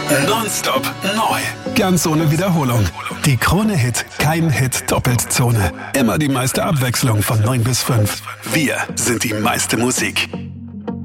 Nonstop neu. Ganz ohne Wiederholung. Die Krone-Hit Kein Hit Doppeltzone. Immer die meiste Abwechslung von 9 bis 5. Wir sind die meiste Musik.